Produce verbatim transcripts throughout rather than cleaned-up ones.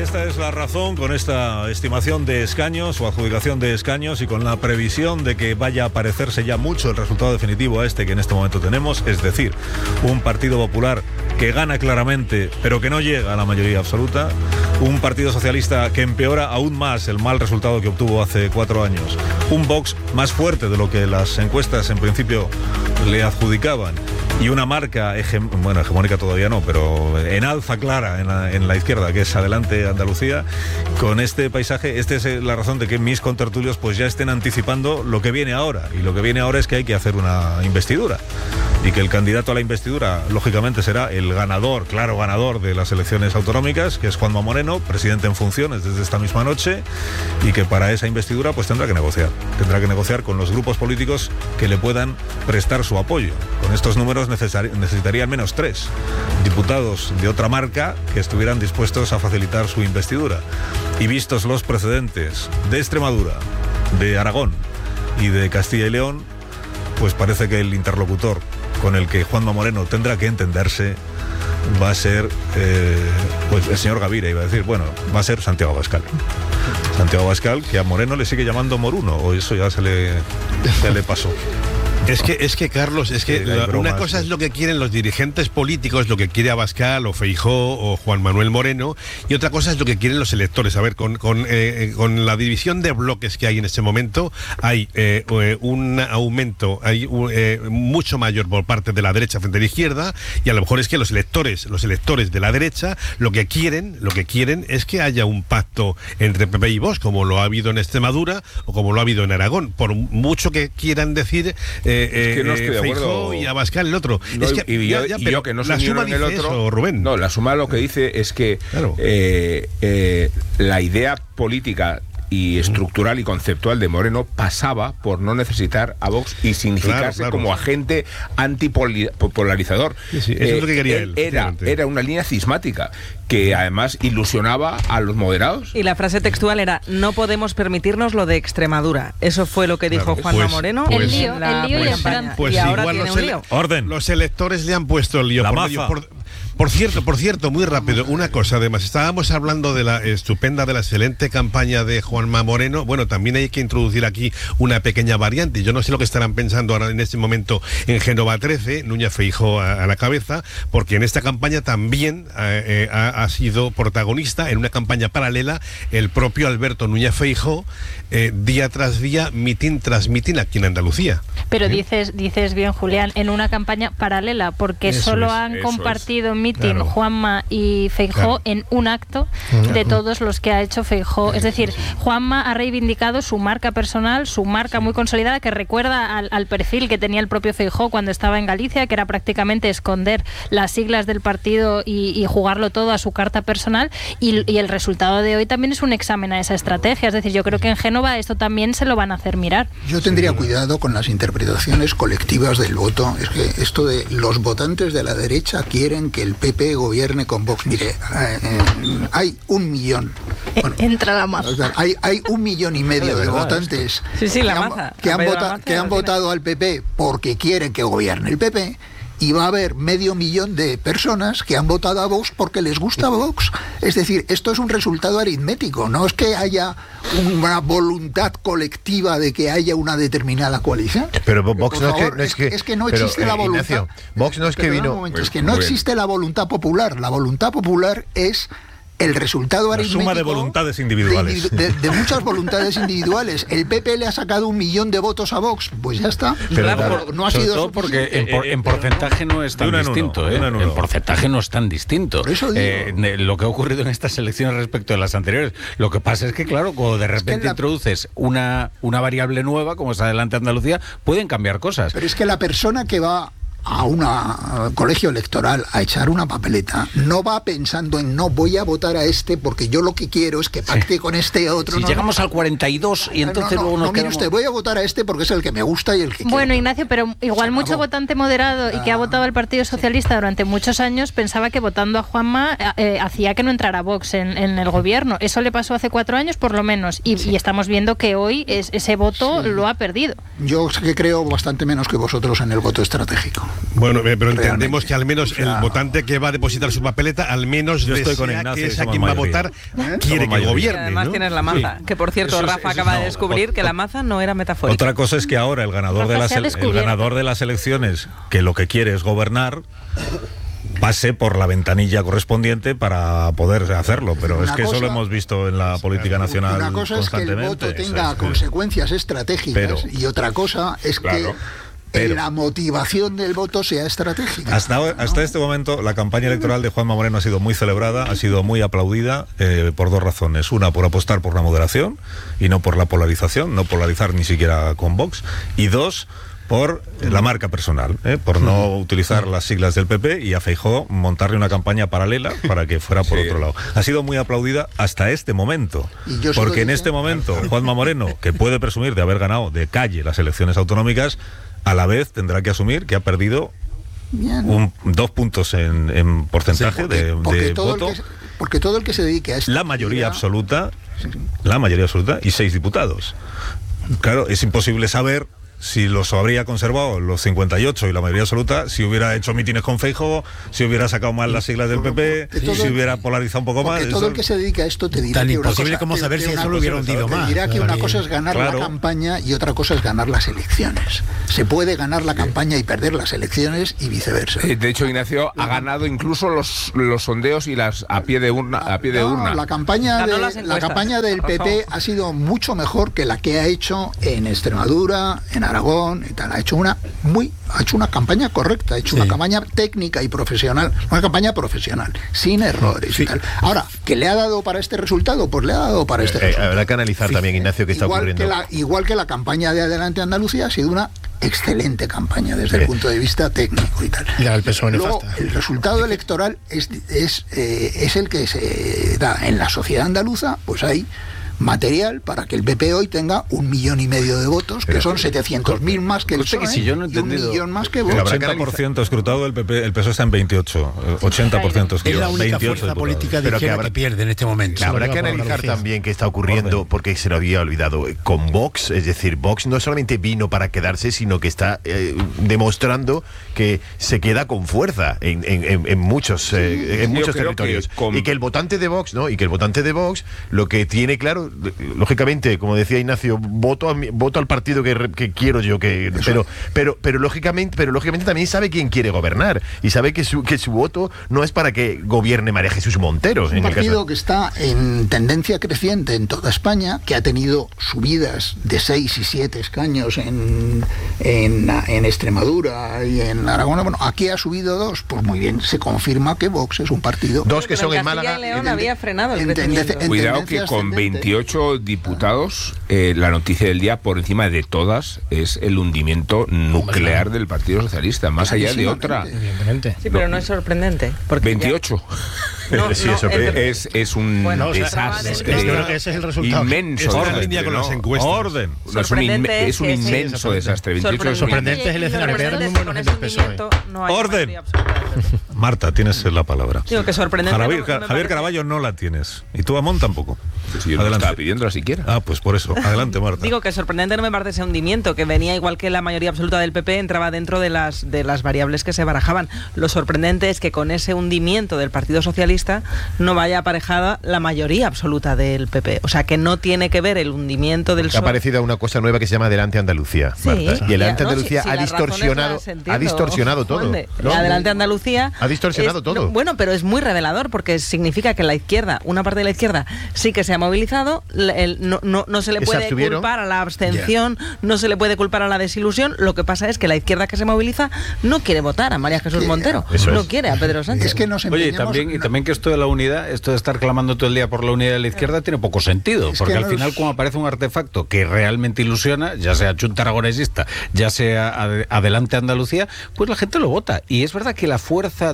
esta es la razón, con esta estimación de escaños o adjudicación de escaños y con la previsión de que vaya a parecerse ya mucho el resultado definitivo a este que en este momento tenemos, es decir, un Partido Popular que gana claramente pero que no llega a la mayoría absoluta, un Partido Socialista que empeora aún más el mal resultado que obtuvo hace cuatro años, un Vox más fuerte de lo que las encuestas en principio le adjudicaban y una marca, hege- bueno, hegemónica todavía no, pero en alza clara en la, en la izquierda, que es Adelante Andalucía. Con este paisaje, esta es la razón de que mis contertulios pues ya estén anticipando lo que viene ahora, y lo que viene ahora es que hay que hacer una investidura y que el candidato a la investidura lógicamente será el ganador, claro ganador de las elecciones autonómicas, que es Juanma Moreno, presidente en funciones desde esta misma noche, y que para esa investidura pues tendrá que negociar, tendrá que negociar con los grupos políticos que le puedan prestar su apoyo. Con estos números necesari- necesitaría al menos tres diputados de otra marca que estuvieran dispuestos a facilitar su investidura. Y vistos los precedentes de Extremadura, de Aragón y de Castilla y León, pues parece que el interlocutor con el que Juanma Moreno tendrá que entenderse va a ser eh, pues el señor Gavira, iba a decir, bueno, va a ser Santiago Abascal. Santiago Abascal, que a Moreno le sigue llamando Moruno, o eso ya se le, se le pasó. Es que, es que Carlos, es que la, bromas, una cosa sí. es lo que quieren los dirigentes políticos, lo que quiere Abascal o Feijóo o Juan Manuel Moreno, y otra cosa es lo que quieren los electores. A ver, con, con, eh, con la división de bloques que hay en este momento, hay eh, un aumento hay eh, mucho mayor por parte de la derecha frente a la izquierda, y a lo mejor es que los electores, los electores de la derecha, lo que quieren, lo que quieren es que haya un pacto entre P P y Vox, como lo ha habido en Extremadura o como lo ha habido en Aragón, por mucho que quieran decir eh, es que no estoy de acuerdo. y Abascal el otro. No, es que, y yo, ya, ya, y yo que no soy la suma en el otro, eso, Rubén. No, la suma lo que dice es que claro. eh, eh, la idea política y estructural y conceptual de Moreno pasaba por no necesitar a Vox y significarse claro, claro, como claro. agente antipolarizador. Sí, sí, eso eh, es lo que quería él. Era, era una línea cismática que además ilusionaba a los moderados. Y la frase textual era: no podemos permitirnos lo de Extremadura. Eso fue lo que dijo claro, Juanma pues, Moreno. Pues, el lío, la el lío pues, y esperanza. Pues y ahora igual tiene los, un lío. Orden. Los electores le han puesto el lío. La por, maza. por, por cierto, por cierto, muy rápido, una cosa además. Estábamos hablando de la estupenda, de la excelente campaña de Juanma Moreno. Bueno, también hay que introducir aquí una pequeña variante. Yo no sé lo que estarán pensando ahora en este momento en Génova trece, Núñez Feijóo a, a la cabeza, porque en esta campaña también eh, ha, ha sido protagonista, en una campaña paralela, el propio Alberto Núñez Feijóo, eh, día tras día, mitin tras mitin aquí en Andalucía. Pero ¿Eh? dices dices bien, Julián, en una campaña paralela, porque Eso solo es, han compartido es. mitin Claro. Juanma y Feijóo claro. en un acto de todos los que ha hecho Feijóo. Es decir, Juanma ha reivindicado su marca personal, su marca muy consolidada, que recuerda al, al perfil que tenía el propio Feijóo cuando estaba en Galicia, que era prácticamente esconder las siglas del partido y, y jugarlo todo a su carta personal, y, y el resultado de hoy también es un examen a esa estrategia. Es decir, yo creo que en Génova esto también se lo van a hacer mirar. Yo tendría cuidado con las interpretaciones colectivas del voto. Es que esto de los votantes de la derecha quieren que el P P gobierne con Vox. Mire, eh, eh, hay un millón. Bueno, Entra la maza. Hay, hay un millón y medio de, de votantes sí, sí, la que, maza. han, que, han, vota, maza, que han votado al P P porque quieren que gobierne el P P. Y va a haber medio millón de personas que han votado a Vox porque les gusta Vox. Es decir, esto es un resultado aritmético, no es que haya una voluntad colectiva de que haya una determinada coalición. Pero Vox no, favor, es, que, no es que... Es que no pero, existe eh, la voluntad... Ignacio, Vox no es que vino... Momento, es que no existe la voluntad popular. La voluntad popular es... el resultado aritmético... La suma de voluntades individuales. De, de, de muchas voluntades individuales. El P P le ha sacado un millón de votos a Vox, pues ya está. Pero claro, claro, no ha sobre sido todo porque en, por, en porcentaje no es tan distinto, uno, ¿eh? En, en porcentaje no es tan distinto. Por eso digo. Eh, lo que ha ocurrido en estas elecciones respecto de las anteriores. Lo que pasa es que, claro, cuando de repente es que la... introduces una, una variable nueva, como es Adelante Andalucía, pueden cambiar cosas. Pero es que la persona que va a un colegio electoral a echar una papeleta no va pensando en no voy a votar a este porque yo lo que quiero es que pacte sí. con este otro. Si no, llegamos no. al cuarenta y dos y entonces no, no, luego nos no, mire quedamos... usted, voy a votar a este porque es el que me gusta y el que quiero. Bueno, Ignacio, pero igual mucho votante moderado y que ha votado al Partido Socialista durante muchos años pensaba que votando a Juanma eh, hacía que no entrara Vox en, en el gobierno. Eso le pasó hace cuatro años por lo menos y, sí. y estamos viendo que hoy es, ese voto sí. lo ha perdido. Yo que creo bastante menos que vosotros en el voto estratégico. Bueno, pero entendemos que al menos o sea, el votante que va a depositar su papeleta, al menos yo estoy con Ignacio, que es a quien va a votar, ¿eh? quiere que gobierne. Además ¿no? tienes la maza, sí. que por cierto eso Rafa es, acaba no, de descubrir o, que la maza no era metafórica. Otra cosa es que ahora el ganador, de las, el ganador de las elecciones, que lo que quiere es gobernar, pase por la ventanilla correspondiente para poder hacerlo, pero es que cosa, eso lo hemos visto en la política nacional. Una cosa es que el voto tenga es que, consecuencias estratégicas pero, y otra cosa es claro, que pero, la motivación del voto sea estratégica. Hasta, ¿no? hasta este momento la campaña electoral de Juanma Moreno ha sido muy celebrada, ha sido muy aplaudida eh, por dos razones. Una, por apostar por la moderación y no por la polarización, no polarizar ni siquiera con Vox. Y dos, por la marca personal, ¿eh? por no utilizar las siglas del P P y a Feijóo montarle una campaña paralela para que fuera por sí. otro lado. Ha sido muy aplaudida hasta este momento, porque en este momento Juanma Moreno, que puede presumir de haber ganado de calle las elecciones autonómicas, a la vez tendrá que asumir que ha perdido un, dos puntos en, en porcentaje sí, porque, de, porque de todo voto. El que, porque todo el que se dedique a esto... La mayoría absoluta, la mayoría absoluta y seis diputados. Claro, es imposible saber si los habría conservado los cincuenta y ocho y la mayoría absoluta, si hubiera hecho mítines con Feijóo, si hubiera sacado mal las siglas del P P, todo, si hubiera polarizado un poco más. Todo eso... el que se dedica a esto te dirá tan que imposible una cosa, como te, saber si eso lo hubiera hundido más. Te dirá que una cosa es ganar claro. la campaña y otra cosa es ganar las elecciones. Se puede ganar la campaña y perder las elecciones y viceversa. De hecho, Ignacio ha ganado incluso los, los sondeos y las a pie de urna. A pie de no, urna. La campaña de, la campaña del P P ha sido mucho mejor que la que ha hecho en Extremadura, en Aragón y tal. Ha hecho una muy ha hecho una campaña correcta, ha hecho sí. una campaña técnica y profesional, una campaña profesional, sin errores sí. y tal. Ahora, ¿qué le ha dado para este resultado? Pues le ha dado para este eh, resultado. Habrá que analizar sí. también, Ignacio, qué está igual ocurriendo. Que la, igual que la campaña de Adelante Andalucía ha sido una excelente campaña desde sí. el punto de vista técnico y tal. Y la del P S O E Luego, nefasta. El resultado electoral es, es, eh, es el que se da en la sociedad andaluza, pues hay material para que el P P hoy tenga un millón y medio de votos, pero, que son setecientos mil más que el P S O E, que si yo no y un millón más que Vox. El ochenta por ciento escrutado del P P, el P S O E está en veintiocho, ochenta por ciento escrutado. Es la única fuerza diputados. política de pero izquierda que, habrá, que pierde en este momento. Habrá que analizar también qué está ocurriendo, Orden. porque se lo había olvidado, con Vox, es decir, Vox no solamente vino para quedarse, sino que está eh, demostrando que se queda con fuerza en, en, en, en muchos, eh, en muchos territorios. Que con... Y que el votante de Vox, ¿no? Y que el votante de Vox lo que tiene claro, lógicamente, como decía Ignacio, voto, a mi, voto al partido que, que quiero yo, que pero pero pero lógicamente pero lógicamente también sabe quién quiere gobernar y sabe que su que su voto no es para que gobierne María Jesús Montero. Es un en partido el caso. que está en tendencia creciente en toda España, que ha tenido subidas de seis y siete escaños en, en, en Extremadura y en Aragón. Bueno, aquí ha subido dos, pues muy bien, se confirma que Vox es un partido. Dos que son en, en Málaga. Y León había frenado el en Cuidado que con veintiocho diputados Eh, la noticia del día por encima de todas es el hundimiento nuclear del Partido Socialista, más allá de otra. Sí, pero no es sorprendente. Porque veintiocho. No, sí, no, eso es, es, es un bueno, desastre. Es, es, es, ese es el resultado. Inmenso. Está en línea con las encuestas. Orden. No, es un, inme, es un inmenso desastre. veintiocho sorprendente es el escenario. Pero muy buenos en el P S O E. No hay Orden. Marta, tienes la palabra. Digo que sorprendente. Javier, no, no Javier Caraballo no la tienes. Y tú, Amón, tampoco. Pues yo no estaba pidiéndola siquiera. Ah, pues por eso. Adelante, Marta. Digo que sorprendente no me parece ese hundimiento, que venía igual que la mayoría absoluta del P P, entraba dentro de las, de las variables que se barajaban. Lo sorprendente es que con ese hundimiento del Partido Socialista no vaya aparejada la mayoría absoluta del P P. O sea, que no tiene que ver el hundimiento del P S O E. Ha aparecido una cosa nueva que se llama Adelante Andalucía, sí, Marta. Y el Adelante no, Andalucía si, ha, si distorsionado, ha distorsionado todo. ¿No? Adelante Andalucía ha distorsionado es, todo. No, bueno, pero es muy revelador porque significa que la izquierda, una parte de la izquierda, sí que se ha movilizado, el, no, no, no se le puede culpar a la abstención, yeah. no se le puede culpar a la desilusión. Lo que pasa es que la izquierda que se moviliza no quiere votar a María Jesús Montero, Eso no es. quiere a Pedro Sánchez. Es que nos Oye, y también, y también que esto de la unidad, esto de estar clamando todo el día por la unidad de la izquierda tiene poco sentido, es porque al nos... final como aparece un artefacto que realmente ilusiona, ya sea Chunta Aragonesista, ya sea ad Adelante Andalucía, pues la gente lo vota. Y es verdad que la fuerza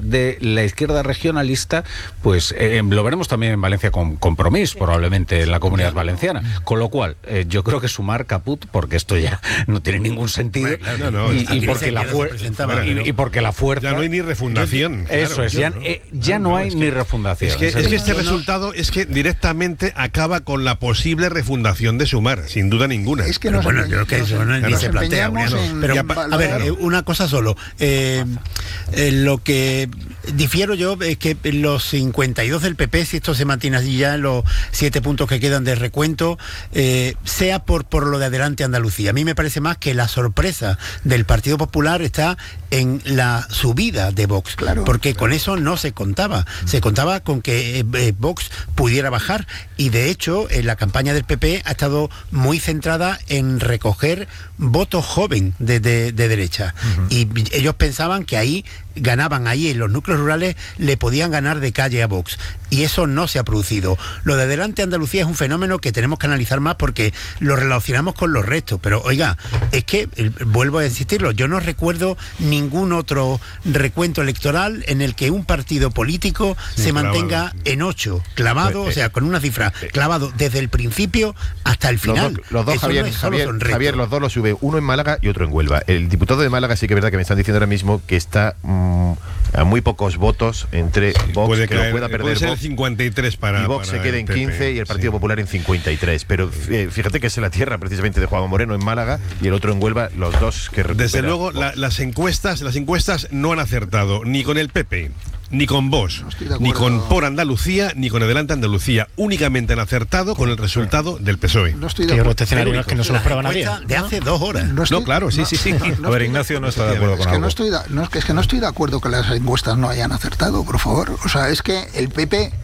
de la izquierda regionalista, pues eh, lo veremos también en Valencia con Compromís, probablemente en la Comunidad Valenciana. Con lo cual, eh, yo creo que sumar caput, porque esto ya no tiene ningún sentido, no, no, y, y, porque la y, y porque la fuerza... Ya no hay ni refundación. Eso claro, es, ya, eh, ya no, no hay es que, ni refundación. Es que, es que este resultado es que directamente acaba con la posible refundación de Sumar, sin duda ninguna. Es que no bueno, yo creo que eso no, ni se plantea. Pero, a ver, una cosa solo. Eh, eh, lo que difiero yo es que los cincuenta y dos del P P, si esto se mantiene allí ya en los siete puntos que quedan de recuento, eh, sea por, por lo de Adelante Andalucía. A mí me parece más que la sorpresa del Partido Popular está en la subida de Vox, claro, porque con eso no se contaba. Se contaba con que eh, Vox pudiera bajar, y de hecho en la campaña del P P ha estado muy centrada en recoger voto joven de, de, de derecha. Uh-huh. Y ellos pensaban que ahí ganaban, ahí en los núcleos rurales le podían ganar de calle a Vox, y eso no se ha producido. Lo de Adelante Andalucía es un fenómeno que tenemos que analizar más porque lo relacionamos con los restos, pero oiga, es que, vuelvo a insistirlo, yo no recuerdo ningún otro recuento electoral en el que un partido político sí, se clavado. mantenga en ocho, clavado, eh, eh, o sea, con una cifra eh, clavado desde el principio hasta el final. Los dos, los dos Javier, no es, Javier, Javier, los dos los sube, uno en Málaga y otro en Huelva. El diputado de Málaga sí que es verdad que me están diciendo ahora mismo que está mmm, a muy pocos votos entre Vox, puede que caer, lo pueda perder puede ser Vox, cincuenta y tres para, y Vox para se quede en P P, quince y el Partido sí. Popular en cincuenta y tres. Pero eh, fíjate que es la tierra precisamente de Juan Moreno en Málaga y el otro en Huelva, los dos que recuperan. Desde luego la, las encuestas las encuestas no han acertado ni con el P P, ni con Vox, no ni con Por Andalucía, ni con Adelante Andalucía. Únicamente han acertado con el resultado del P S O E. No estoy de acuerdo. Este escenario es que no se lo prueba nadie. De hace dos horas. No, estoy, no claro, sí, no, sí, sí. No, no, a ver, Ignacio no está de acuerdo con es que algo. No estoy da, no, es que no estoy de acuerdo que las encuestas no hayan acertado, por favor. O sea, es que el P P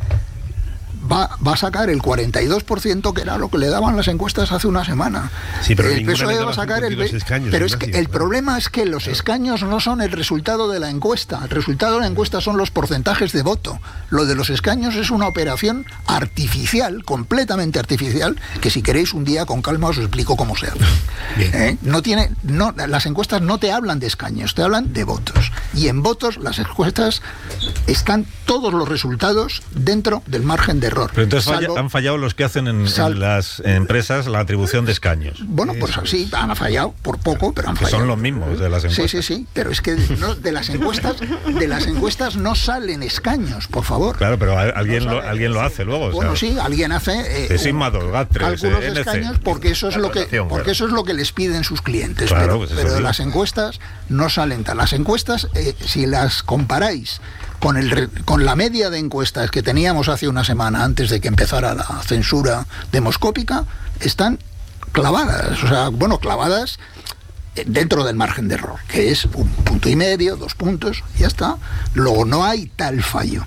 Va, va a sacar el cuarenta y dos por ciento, que era lo que le daban las encuestas hace una semana. Sí, pero el P S O E va a sacar el escaños, pero es que Ignacio, el problema es que los escaños no son el resultado de la encuesta. El resultado de la encuesta son los porcentajes de voto. Lo de los escaños es una operación artificial, completamente artificial, que si queréis un día con calma os explico cómo se hace. ¿Eh? No tiene, no, las encuestas no te hablan de escaños, te hablan de votos. Y en votos las encuestas están todos los resultados dentro del margen de error. Pero entonces salvo, falla, han fallado los que hacen en, sal, en las empresas la atribución de escaños. Bueno, pues sí, han fallado por poco, pero han que fallado. Son los mismos de las encuestas. Sí, sí, sí, pero es que no, de las encuestas de las encuestas no salen escaños, por favor. Claro, pero alguien, no lo, alguien lo hace luego. Bueno, o sea, sí, alguien hace eh, Sigma dos, Gatres, cálculos de escaños porque eso es lo que porque claro. eso es lo que les piden sus clientes. Claro, pero, pues pero de las encuestas no salen tal. Las encuestas, eh, si las comparáis con el con la media de encuestas que teníamos hace una semana antes de que empezara la censura demoscópica, están clavadas, o sea, bueno, clavadas dentro del margen de error, que es un punto y medio, dos puntos, ya está. Luego no hay tal fallo.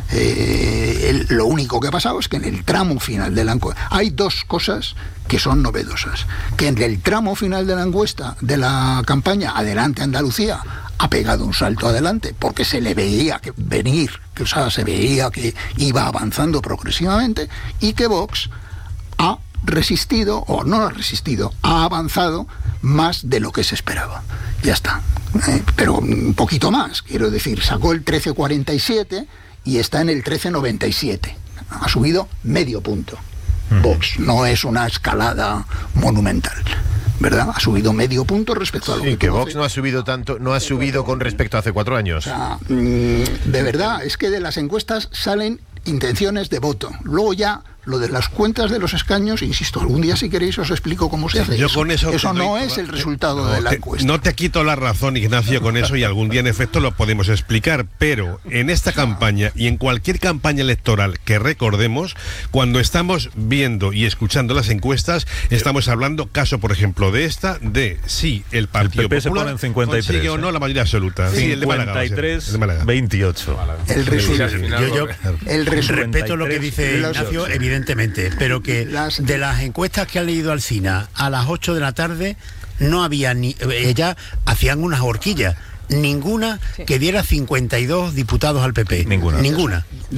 Eh, el, lo único que ha pasado es que en el tramo final de la encuesta hay dos cosas que son novedosas. Que en el tramo final de la encuesta, de la campaña Adelante Andalucía, ha pegado un salto adelante porque se le veía que venir, que, o sea, se veía que iba avanzando progresivamente, y que Vox ha resistido, o no ha resistido, ha avanzado más de lo que se esperaba. Ya está. Eh, pero un poquito más, quiero decir, sacó el trece cuarenta y siete y está en el trece noventa y siete. Ha subido medio punto. Uh-huh. Vox no es una escalada monumental, ¿verdad? Ha subido medio punto respecto a lo sí, que que Vox no ha subido tanto, no ha subido con respecto a hace cuatro años. O sea, de verdad, es que de las encuestas salen intenciones de voto. Luego ya lo de las cuentas de los escaños, insisto, algún día si queréis os explico cómo se hace. Yo eso con eso, eso no doy, es el resultado no, de la te, encuesta. No te quito la razón, Ignacio, con eso, y algún día en efecto lo podemos explicar, pero en esta campaña y en cualquier campaña electoral que recordemos, cuando estamos viendo y escuchando las encuestas, estamos hablando, caso por ejemplo de esta, de si el Partido el P P Popular se pone en cincuenta y tres, consigue o no la mayoría absoluta. Sí, el de Málaga, cincuenta y tres, veintiocho. El resultado. Yo, yo el respeto lo que dice Ignacio, evidentemente, pero que las, de las encuestas que han leído Alsina a las ocho de la tarde no había ni, ellas hacían unas horquillas, ninguna sí. que diera cincuenta y dos diputados al P P. Ninguna. Ninguna. No,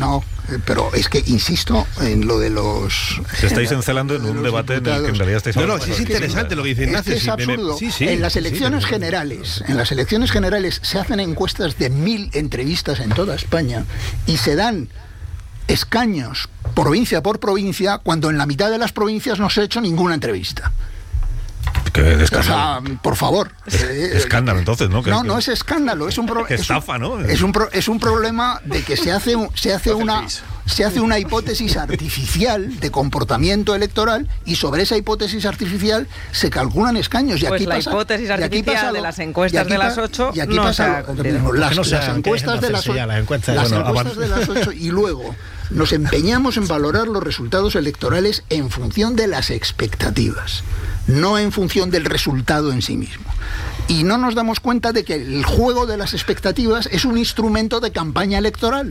pero es que insisto en lo de los... Se estáis encelando en un debate en el que en realidad estáis... No, no, sí es interesante lo que dice Ignacio. Es, que es absurdo. Sí, sí, en las elecciones sí, generales, en las elecciones generales se hacen encuestas de mil entrevistas en toda España y se dan escaños provincia por provincia cuando en la mitad de las provincias no se ha hecho ninguna entrevista. Qué o sea, por favor. Escándalo, entonces, ¿no? No, no es escándalo, es un pro, estafa, ¿no? Es un pro, es un problema de que se hace se hace una se hace una hipótesis artificial de comportamiento electoral y sobre esa hipótesis artificial se calculan escaños. Y pues aquí la pasa, hipótesis artificial pasa lo, de las encuestas de las ocho y aquí no pasa lo, las, no las encuestas de las ocho, las encuestas de las ocho y luego nos empeñamos en valorar los resultados electorales en función de las expectativas, no en función del resultado en sí mismo. Y no nos damos cuenta de que el juego de las expectativas es un instrumento de campaña electoral.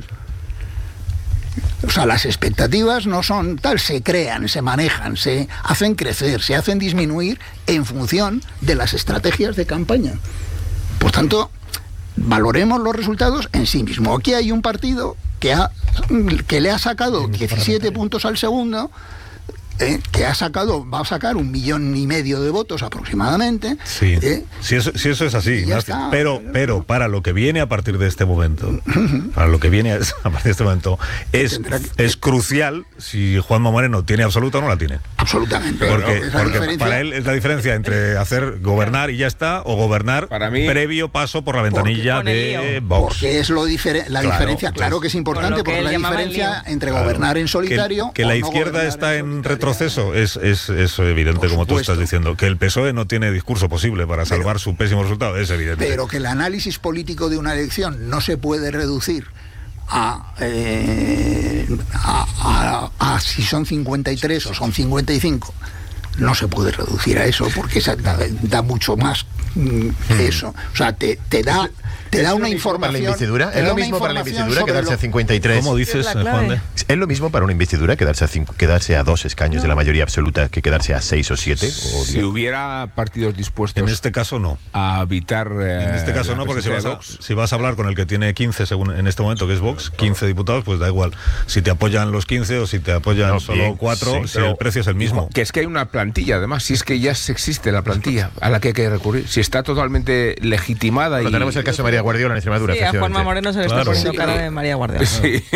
O sea, las expectativas no son tal, se crean, se manejan, se hacen crecer, se hacen disminuir en función de las estrategias de campaña. Por tanto, valoremos los resultados en sí mismo. Aquí hay un partido que, ha, que le ha sacado diecisiete puntos al segundo, eh, que ha sacado, va a sacar un millón y medio de votos aproximadamente. Sí, eh, si, eso, si eso es así, Ignacio. Pero, pero para lo que viene a partir de este momento, para lo que viene a partir de este momento, es, es crucial si Juanma Moreno tiene absoluta o no la tiene. Absolutamente. Porque, porque para él es la diferencia entre hacer gobernar y ya está, o gobernar para mí, previo paso por la ventanilla de Vox. Porque es lo difere la claro, diferencia, claro pues, que es importante, porque la diferencia entre claro, gobernar en solitario... Que, que la izquierda no está en, en retroceso es, es, es evidente, por como supuesto. Tú estás diciendo. Que el P S O E no tiene discurso posible para salvar pero, su pésimo resultado, es evidente. Pero que el análisis político de una elección no se puede reducir A, eh, a, a, a si son cincuenta y tres o son cincuenta y cinco, no se puede reducir a eso porque esa da, da mucho más mm, que eso. O sea, te, te da te da una información. Para la investidura? ¿Es lo mismo para la investidura quedarse a cincuenta y tres? ¿Cómo dices, Juan de? ¿Es lo mismo para una investidura quedarse a, cinco, quedarse a dos escaños no. de la mayoría absoluta que quedarse a seis o siete? O si hubiera partidos dispuestos. En este caso no. A evitar. Eh, en este caso no, porque si vas, a, si vas a hablar con el que tiene quince según en este momento, que es Vox, quince diputados, pues da igual. Si te apoyan los quince o si te apoyan no, solo bien, cuatro, sí, si el precio es el mismo. Que es que hay una plantilla, además, si es que ya existe la plantilla a la que hay que recurrir. Si está totalmente legitimada. Pero y tenemos el caso de María Guardiola en Extremadura. Sí, a Juanma Moreno se le está claro. poniendo sí, cara de María Guardiola. Sí.